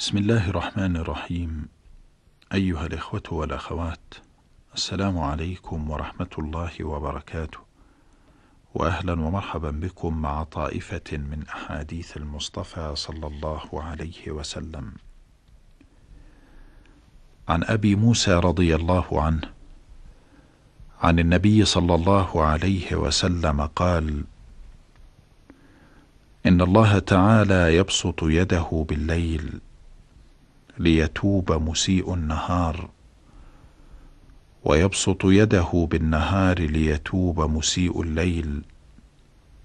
بسم الله الرحمن الرحيم. أيها الإخوة والأخوات، السلام عليكم ورحمة الله وبركاته، وأهلا ومرحبا بكم مع طائفة من أحاديث المصطفى صلى الله عليه وسلم. عن أبي موسى رضي الله عنه عن النبي صلى الله عليه وسلم قال: إن الله تعالى يبسط يده بالليل ليتوب مسيء النهار، ويبسط يده بالنهار ليتوب مسيء الليل،